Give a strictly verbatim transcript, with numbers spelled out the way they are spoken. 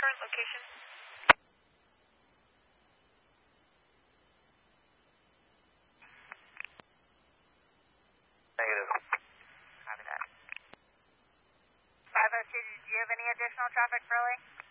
current location? Negative. Copy that. five oh two, do you have any additional traffic, Burley?